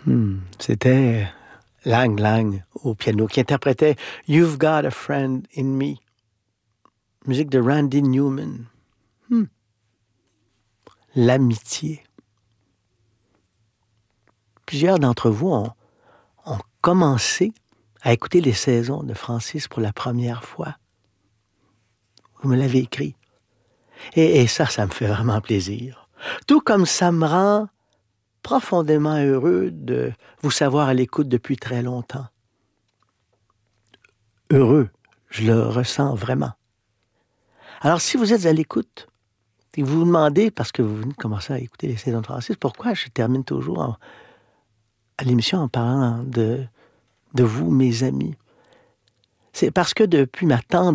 C'était Lang Lang au piano qui interprétait You've Got a Friend in Me, musique de Randy Newman. L'amitié. Plusieurs d'entre vous ont commencé à écouter les saisons de Francis pour la première fois. Vous me l'avez écrit. Et ça me fait vraiment plaisir. Tout comme ça me rend profondément heureux de vous savoir à l'écoute depuis très longtemps. Heureux, je le ressens vraiment. Alors, si vous êtes à l'écoute, et vous vous demandez, parce que vous venez de commencer à écouter les saisons de Francis, pourquoi je termine toujours à l'émission en parlant de vous, mes amis? C'est parce que depuis ma tendre